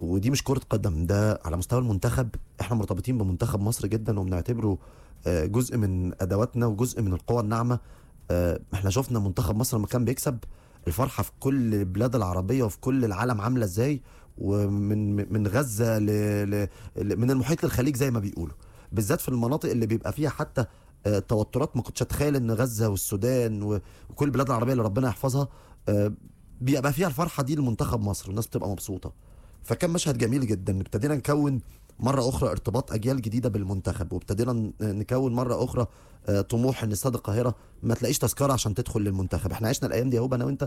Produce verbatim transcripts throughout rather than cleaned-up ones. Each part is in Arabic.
ودي مش كرة قدم، ده على مستوى المنتخب. احنا مرتبطين بمنتخب مصر جدا وبنعتبره جزء من ادواتنا وجزء من القوى الناعمة. احنا شفنا منتخب مصر لما كان بيكسب، الفرحة في كل البلاد العربية وفي كل العالم عاملة ازاي، ومن من غزة ل... ل... من المحيط للخليج زي ما بيقولوا، بالذات في المناطق اللي بيبقى فيها حتى توترات. ما كنتش اتخيل ان غزة والسودان وكل البلاد العربية اللي ربنا يحفظها بيبقى فيها الفرحة دي لمنتخب مصر والناس بتبقى مبسوطة. فكان مشهد جميل جدا. ابتدينا نكون مرة أخرى ارتباط أجيال جديدة بالمنتخب، وابتدينا نكون مرة أخرى طموح ان استاد القاهرة ما تلاقيش تذكرة عشان تدخل للمنتخب. احنا عشنا الأيام دي اهو انا وانت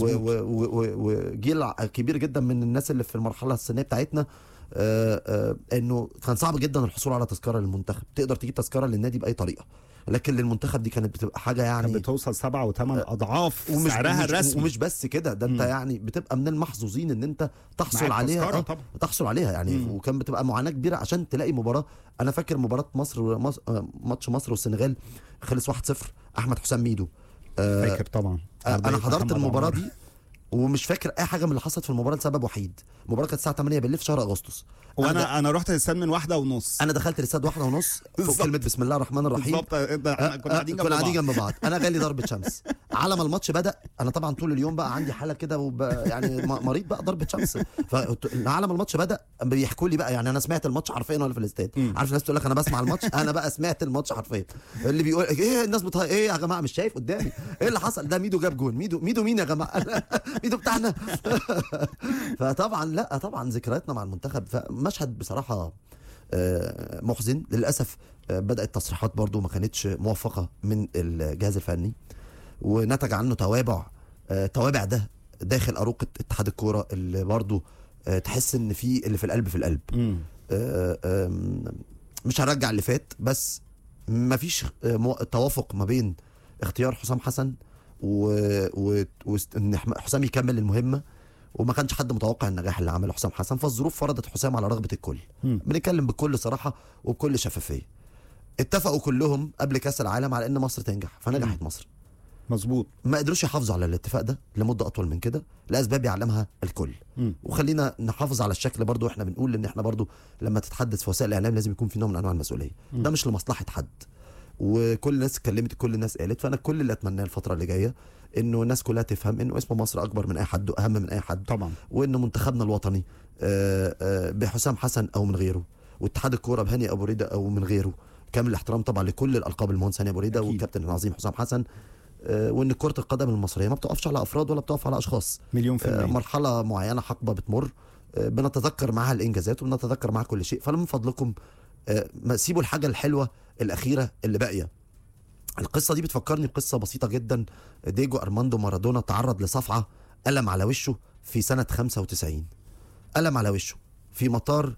وجيل كبير جدا من الناس اللي في المرحلة السنية بتاعتنا، آآ آآ انه كان صعب جدا الحصول على تذكرة للمنتخب. تقدر تجيب تذكرة للنادي بأي طريقة، لكن للمنتخب دي كانت بتبقى حاجه يعني كانت بتوصل سبعة وثمان اضعاف سعرها الرسمي. ومش بس كده، ده انت م. يعني بتبقى من المحظوظين ان انت تحصل عليها آه تحصل عليها يعني م. وكان بتبقى معاناه كبيره عشان تلاقي مباراه. انا فاكر مباراه مصر, مصر ماتش مصر والسنغال خلص واحد صفر، احمد حسام ميدو آه فاكر طبعا. آه انا حضرت المباراه دي ومش فاكر اي حاجه من اللي حصلت في المباراه لسبب وحيد. المباراه كانت الساعه ثمانية بالليل في شهر اغسطس، وانا انا, أنا رحت الاستاد من واحدة ونص. انا دخلت الاستاد واحدة ونص فوق كلمه بسم الله الرحمن الرحيم. بالظبط. كنا قاعدين جنب, جنب, جنب بعض. انا جالي ضربه شمس على ما الماتش بدا. انا طبعا طول اليوم بقى عندي حاله كده يعني مريض بقى ضربه شمس. فعلى ما الماتش بدا بيحكوا لي بقى، يعني انا سمعت الماتش حرفيا وانا في الاستاد. عارف الناس تقول لك انا بسمع الماتش، انا بقى سمعت الماتش حرفيا. اللي بيقول ايه الناس بتهاي ايه يا جماعه مش شايف قدامي ايه اللي حصل؟ ده ميدو جاب جون. ميدو ميدو مين يا جماعه؟ ميدو بتاعنا. فطبعا لا طبعا ذكرياتنا مع المنتخب. فمشهد بصراحه محزن للاسف. بدات تصريحات برضو ما كانتش موفقه من الجهاز الفني، ونتج عنه توابع. توابع ده داخل اروقه اتحاد الكوره اللي برضو تحس ان في اللي في القلب في القلب. مش هرجع اللي فات، بس ما فيش توافق ما بين اختيار حسام حسن وان حسام يكمل المهمه، وما كانش حد متوقع النجاح اللي عمله حسام حسن. فالظروف فرضت حسام على رغبه الكل. بنتكلم بكل صراحه وبكل شفافيه. اتفقوا كلهم قبل كاس العالم على ان مصر تنجح، فنجحت مصر. مظبوط. ما قدروش يحافظوا على الاتفاق ده لمده اطول من كده لاسباب يعلمها الكل. م. وخلينا نحافظ على الشكل برضو. احنا بنقول ان احنا برضو لما تتحدث في وسائل الاعلام لازم يكون في نوع من انواع المسؤوليه. م. ده مش لمصلحه حد، وكل الناس اتكلمت كل الناس قالت. فانا كل اللي اتمناه الفتره اللي جايه انه الناس كلها تفهم انه اسم مصر اكبر من اي حد واهم من اي حد طبعا، وان منتخبنا الوطني بحسام حسن او من غيره، واتحاد الكوره بهاني ابو ريده او من غيره، كامل الاحترام طبعا لكل الالقاب المهندس هاني ابو ريده والكابتن العظيم حسام حسن. وان كره القدم المصريه ما بتقفش على افراد ولا بتقف على اشخاص. مليون في المية. مرحله معينه حقبه بتمر، بنتذكر معها الانجازات وبنتذكر معها كل شيء. فمن فضلكم ما سيبوا الحاجه الحلوه الاخيره اللي باقيه. القصه دي بتفكرني بقصه بسيطه جدا. دييجو ارماندو مارادونا تعرض لصفعه ألم على وشه في سنه خمسة وتسعين. ألم على وشه في مطار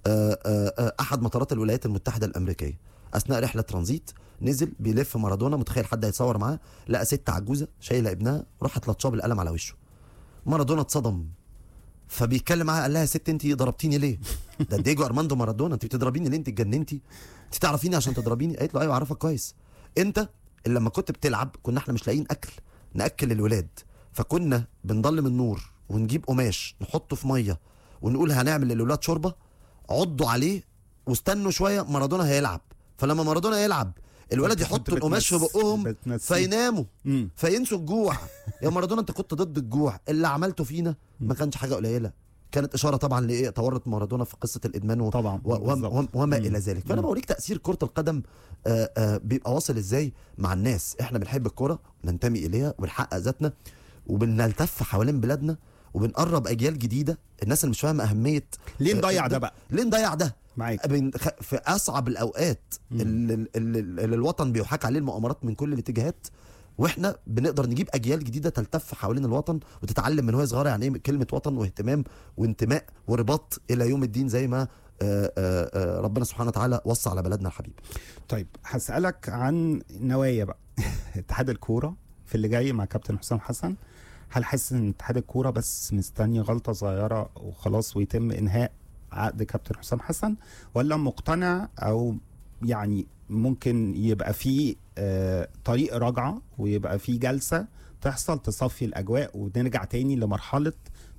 احد مطارات الولايات المتحده الامريكيه اثناء رحله ترانزيت. نزل بيلف مارادونا، متخيل حد هيتصور معاه، لقى ست عجوزه شايله ابنها، راحت لطشاه بالقلم على وشه. مارادونا اتصدم، فبيتكلم معاها قال لها يا ست انت ضربتيني ليه؟ ده دييجو ارماندو مارادونا، انت بتضربيني ليه؟ انت اتجننتي؟ انت تعرفيني عشان تضربيني؟ قالت له ايوه اعرفك كويس. انت اللي لما كنت بتلعب كنا احنا مش لاقيين اكل ناكل الولاد، فكنا بنضلم النور ونجيب قماش نحطه في ميه ونقول هنعمل للولاد شوربه، عضوا عليه واستنوا شويه مارادونا هيلعب. فلما مارادونا يلعب الولد يحطوا القماش في بقهم فيناموا مم. فينسوا الجوع. يا مارادونا انت كنت ضد الجوع، اللي عملته فينا ما كانش حاجه قليله. كانت اشاره طبعا لايه تورط مارادونا في قصه الادمان و... طبعا و... و... وما الى ذلك. فانا بوريك تاثير كره القدم آآ آآ بيبقى واصل ازاي مع الناس. احنا بنحب الكوره وننتمي اليها وبنحقق ذاتنا وبنلتف حوالين بلادنا وبنقرب اجيال جديده. الناس اللي مش فاهمه اهميه ليه نضيع ده بقى؟ ليه نضيع ده؟ معاك. في اصعب الاوقات اللي, اللي, اللي الوطن بيحاك عليه المؤامرات من كل الاتجاهات، واحنا بنقدر نجيب اجيال جديده تلتف حوالين الوطن وتتعلم من وهي صغيره يعني ايه كلمه وطن واهتمام وانتماء ورباط الى يوم الدين زي ما آآ آآ ربنا سبحانه وتعالى وصى على بلدنا الحبيب. طيب هسألك عن نوايا بقى اتحاد الكوره في اللي جاي مع كابتن حسام حسن. هل حاسس ان اتحاد الكوره بس مستني غلطه صغيره وخلاص ويتم انهاء عقد كابتن حسام حسن، ولا مقتنع او يعني ممكن يبقى في آه طريق رجعه ويبقى في جلسه تحصل تصفي الاجواء ونرجع تاني لمرحله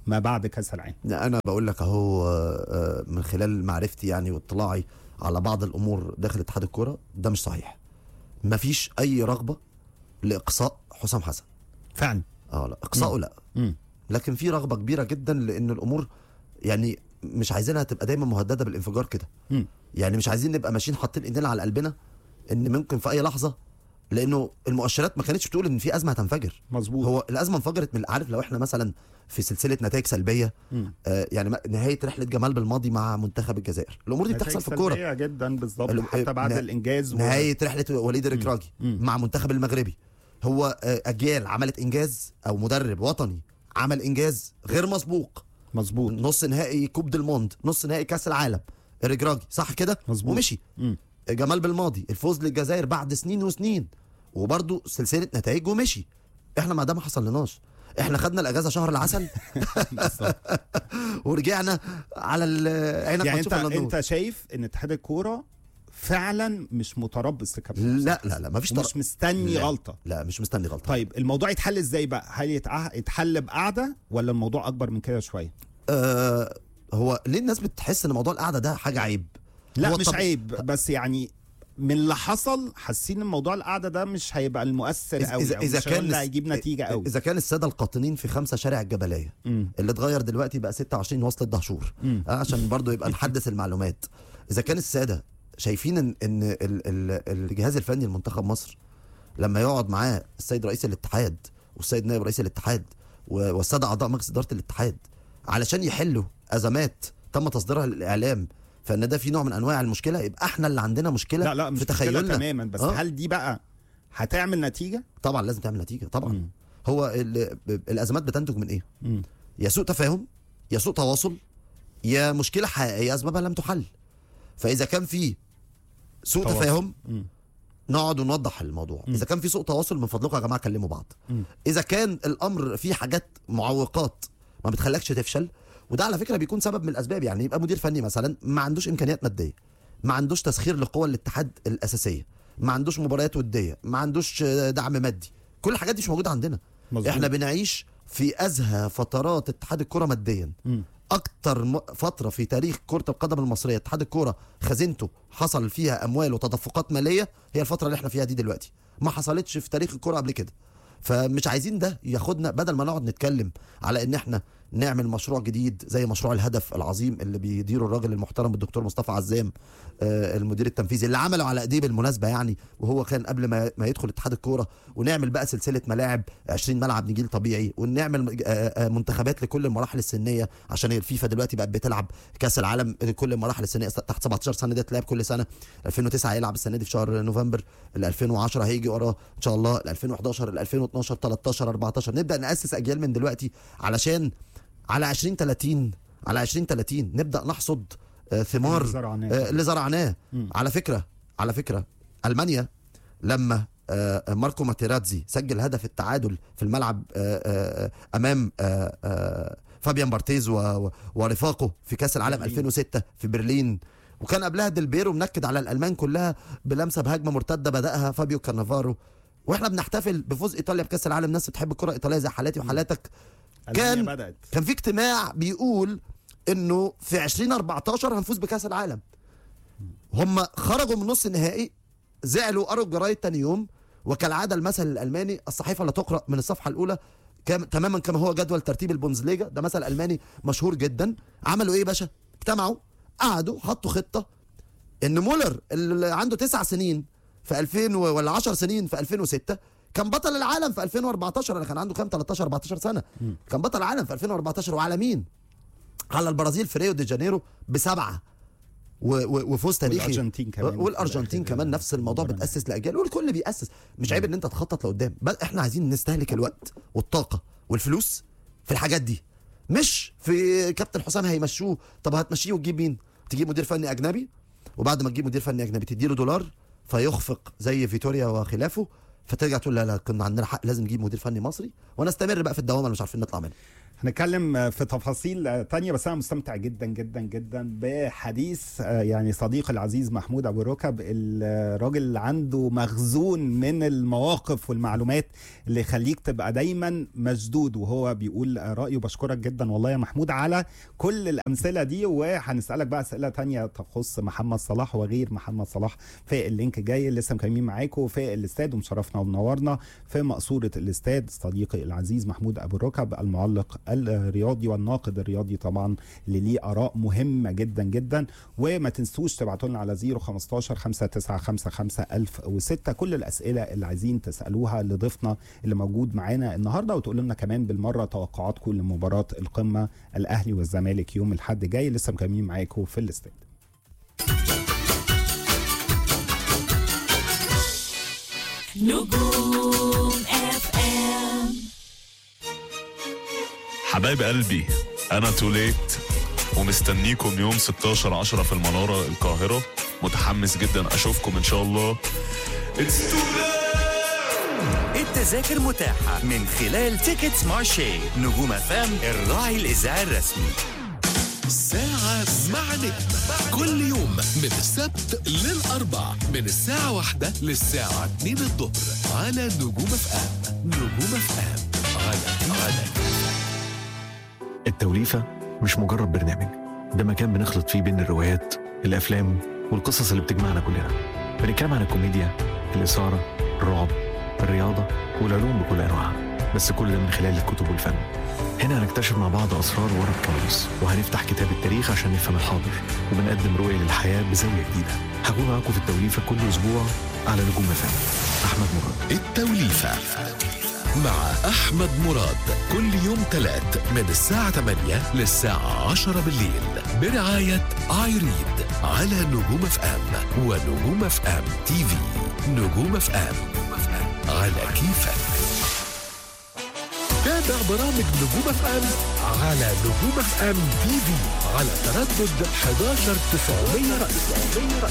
ما بعد كاس العالم؟ انا بقول لك اهو آه، من خلال معرفتي يعني واطلاعي على بعض الامور داخل اتحاد الكوره، ده مش صحيح. مفيش اي رغبه لاقصاء حسام حسن فعلا. اه لا اقصائه لا، مم. لكن في رغبه كبيره جدا لان الامور يعني مش عايزينها تبقى دايما مهدده بالانفجار كده. مم. يعني مش عايزين نبقى ماشيين حاطين ايدينا على قلبنا ان ممكن في اي لحظه، لانه المؤشرات ما كانتش بتقول ان في ازمه هتنفجر. مظبوط. هو الازمه انفجرت من عارف لو احنا مثلا في سلسله نتائج سلبيه، مم. آه يعني ما- نهايه رحله جمال بالماضي مع منتخب الجزائر، الامور دي بتحصل في الكوره. نتائج سلبية جدا بالظبط، ال- حتى بعد نه- الانجاز و... نهايه رحله وليد الركراجي مم. مع منتخب المغربي، هو آه اجيال عملت انجاز، او مدرب وطني عمل انجاز غير مسبوق. مظبوط. نص نهائي كوب ديل موند، نص نهائي كاس العالم، الركراجي صح كده، مظبوط. ومشي. مم. جمال بالماضي الفوز للجزائر بعد سنين وسنين، وبرضه سلسله نتائج ومشي. احنا ما ده ما حصل لناش، احنا خدنا الاجازه شهر العسل ورجعنا على ال- عينك يعني ما انت تشوف الا النور. انت شايف ان اتحاد الكوره فعلا مش متربص لكابتن لا لا لا ما فيش مش مستني لا. غلطه؟ لا مش مستني غلطه. طيب الموضوع يتحل ازاي بقى؟ هل يتع- يتحل بقعده ولا الموضوع اكبر من كده شويه؟ آه هو ليه الناس بتحس ان موضوع القعده ده حاجه عيب؟ لا هو مش طب- عيب، بس يعني من اللي حصل حاسين ان موضوع القعده ده مش هيبقى المؤثر قوي، اذا أو اذا مش هو كان اللي هيجيب نتيجه قوي. اذا كان الساده القاطنين في خمسه شارع الجبليه مم. اللي اتغير دلوقتي بقى ستة وعشرين وصلة دهشور، مم. آه، عشان برضو يبقى نحدث المعلومات. اذا كان الساده شايفين ان ان ال- ال- الجهاز الفني لمنتخب مصر لما يقعد معاه السيد رئيس الاتحاد والسيد نائب رئيس الاتحاد و- والساده اعضاء مجلس اداره الاتحاد علشان يحلوا ازمات تم تصديرها للاعلام، فان ده في نوع من انواع المشكله، يبقى احنا اللي عندنا مشكله لا لا مش في كده تخيلنا تماما، بس آه. هل دي بقى هتعمل نتيجه؟ طبعا لازم تعمل نتيجه طبعا. مم. هو ال- الازمات بتنتج من ايه؟ مم. يا سوء تفاهم، يا سوء تواصل، يا مشكله حقيقيه اسبابها لم تحل. فاذا كان في سوء تواصل. تفاهم مم. نقعد ونوضح الموضوع، مم. اذا كان في سوء تواصل من فضلكم يا جماعه كلموا بعض، مم. اذا كان الامر فيه حاجات معوقات ما بتخلكش تفشل، وده على فكره بيكون سبب من الاسباب. يعني يبقى مدير فني مثلا ما عندوش امكانيات ماديه، ما عندوش تسخير لقوى الاتحاد الاساسيه، ما عندوش مباريات وديه، ما عندوش دعم مادي، كل الحاجات دي مش موجوده عندنا. مظبوط. احنا بنعيش في ازهى فترات اتحاد الكره ماديا. مم. اكتر م- فتره في تاريخ كره القدم المصريه اتحاد الكره خزينته حصل فيها اموال وتدفقات ماليه هي الفتره اللي احنا فيها دي دلوقتي، ما حصلتش في تاريخ الكره قبل كده. فمش عايزين ده ياخدنا، بدل ما نقعد نتكلم على ان احنا نعمل مشروع جديد زي مشروع الهدف العظيم اللي بيديره الراجل المحترم الدكتور مصطفى عزام، آه، المدير التنفيذي اللي عمله على ايديه بالمناسبه يعني، وهو كان قبل ما ما يدخل اتحاد الكوره، ونعمل بقى سلسله ملاعب عشرين ملعب نجيل طبيعي، ونعمل آه، آه، منتخبات لكل المراحل السنيه، عشان الفيفا دلوقتي بقت بتلعب كاس العالم كل المراحل السنيه تحت سبعتاشر سنه، دي تلعب كل سنه. ألفين وتسعة هيلعب السنه دي في شهر نوفمبر، ال ألفين وعشرة هيجي وراه ان شاء الله، ال ألفين وحداشر، ال ألفين واتناشر، تلتاشر، اربعتاشر، نبدا ناسس اجيال من دلوقتي علشان على عشرين تلاتين على عشرين تلاتين نبدا نحصد آه، ثمار اللي زرعناه. آه، اللي زرعناه. مم. على فكره على فكره المانيا لما آه، ماركو ماتيراتزي سجل هدف التعادل في الملعب آه، آه، امام آه، آه، فابيان بارتيز و- و- ورفاقه في كاس العالم برلين. ألفين وستة في برلين، وكان قبلها ديلبيرو منكد على الالمان كلها بلمسه بهجمه مرتده بداها فابيو كانافارو، واحنا بنحتفل بفوز ايطاليا بكاس العالم. ناس بتحب الكره الايطاليه زي حالاتي وحالاتك، كان ألمانيا بدأت. كان في اجتماع بيقول انه في ألفين واربعتاشر هنفوز بكاس العالم. هم خرجوا من نص النهائي، زعلوا، قروا الجرايد تاني يوم، وكالعاده المثل الالماني الصحيفه لا تقرا من الصفحه الاولى، كام تماما كما هو جدول ترتيب البوندسليجا، ده مثل الماني مشهور جدا. عملوا ايه يا باشا؟ اجتمعوا، قعدوا، حطوا خطه ان مولر اللي عنده تسع سنين في ألفين و- ولا عشر سنين في ألفين وستة كان بطل العالم في ألفين واربعتاشر، انا كان عنده كام تلتاشر اربعتاشر سنه، كان بطل العالم في ألفين واربعتاشر، وعلى مين؟ على البرازيل في ريو دي جانيرو بسبعه، و- و- وفوز تاريخي. والأرجنتين كمان. والارجنتين كمان نفس الموضوع، المباراة. بتاسس لاجيال، والكل بياسس. مش عيب ان انت تخطط لقدام، بل احنا عايزين نستهلك الوقت والطاقه والفلوس في الحاجات دي، مش في كابتن حسام هيمشوه. طب هتمشيه وتجيب مين؟ تجيب مدير فني اجنبي، وبعد ما تجيب مدير فني اجنبي تديله دولار فيخفق زي فيتوريا وخلافه، فترجع تقول لا لا كنا عندنا حق لازم نجيب مدير فني مصري، ونستمر بقى في الدوامه اللي مش عارفين نطلع منها. هنتكلم في تفاصيل تانية، بس أنا مستمتع جدا جدا جدا بحديث يعني صديقي العزيز محمود أبو الركب. الراجل اللي عنده مخزون من المواقف والمعلومات اللي يخليك تبقى دايما مشدود وهو بيقول رأيه. بشكرك جدا والله يا محمود على كل الأمثلة دي، وهنسألك بقى أسئلة تانية تخص محمد صلاح وغير محمد صلاح في اللينك جاي. لسه مكملين معاكم في الاستاد، ومشرفنا ومنورنا في مقصورة الاستاد صديقي العزيز محمود أبو الركب، المعلق الرياضي والناقد الرياضي طبعا، اللي ليه آراء مهمة جدا جدا. وما تنسوش تبعتوا لنا على صفر خمستاشر خمسة تسعة خمسة خمسة ألف وستة كل الأسئلة اللي عايزين تسألوها لضيفنا اللي موجود معانا النهاردة، وتقولوا لنا كمان بالمرة توقعاتكم لمباراة القمة الأهلي والزمالك يوم الأحد جاي. لسه مكملين معاكم في الاستاد. نجوم اف ام. حبايب قلبي، انا توليت ومستنيكم يوم ستاشر عشرة في المنارة القاهرة. متحمس جدا اشوفكم ان شاء الله. التذاكر متاحة من خلال تيكتس مارشي. نجوم اف ام الراعي الإذاعي الرسمي. ساعة مع نجم كل يوم من السبت للأربع من الساعة واحدة للساعة اتنين الظهر على نجوم اف ام. نجوم اف ام على على التوليفة مش مجرد برنامج، ده مكان بنخلط فيه بين الروايات، الأفلام والقصص اللي بتجمعنا كلنا. بنتكلم عن الكوميديا، الإثارة، الرعب، الرياضة والعلوم بكل أنواعها، بس كل ده من خلال الكتب والفن. هنا هنكتشف مع بعض أسرار ورا الكواليس، وهنفتح كتاب التاريخ عشان نفهم الحاضر، وبنقدم رؤية للحياة بزاوية جديدة. هكون معاكم في التوليفة كل أسبوع على نجوم اف ام. أحمد مراد. التوليفة مع أحمد مراد كل يوم تلات من الساعة تمانية للساعة عشرة بالليل برعاية آيريد على نجوم اف ام ونجوم اف ام تي في. نجوم اف ام على كيفك. تابع برامج نجوم اف ام على نجوم اف ام تي في على تردد احد عشر تسعمية رأس.